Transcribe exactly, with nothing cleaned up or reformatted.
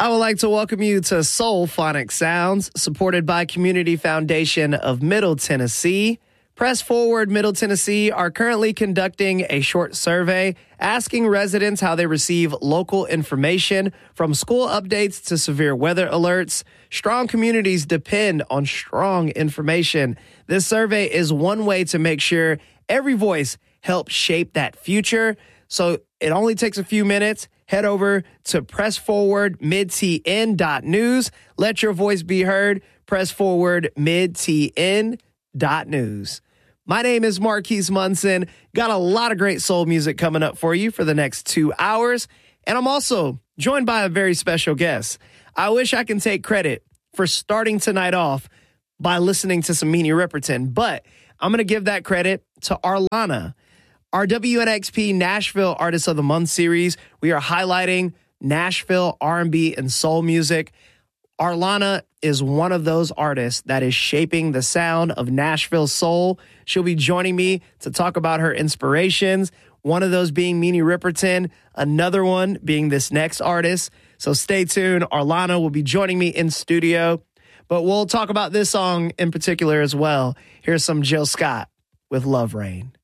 I would like to welcome you to Soul Phonic Sounds, supported by Community Foundation of Middle Tennessee. Press Forward Middle Tennessee are currently conducting a short survey asking residents how they receive local information, from school updates to severe weather alerts. Strong communities depend on strong information. This survey is one way to make sure every voice helps shape that future. So it only takes a few minutes. Head over to press forward mid t n dot news. Let your voice be heard. press forward mid t n dot news. My name is Marquise Munson. Got a lot of great soul music coming up for you for the next two hours. And I'm also joined by a very special guest. I wish I can take credit for starting tonight off by listening to some Minnie Riperton, but I'm going to give that credit to Arlana. Our W N X P Nashville Artist of the Month series, we are highlighting Nashville R and B and soul music. Arlana is one of those artists that is shaping the sound of Nashville soul. She'll be joining me to talk about her inspirations, one of those being Minnie Riperton, another one being this next artist. So stay tuned. Arlana will be joining me in studio, but we'll talk about this song in particular as well. Here's some Jill Scott with Love Rain.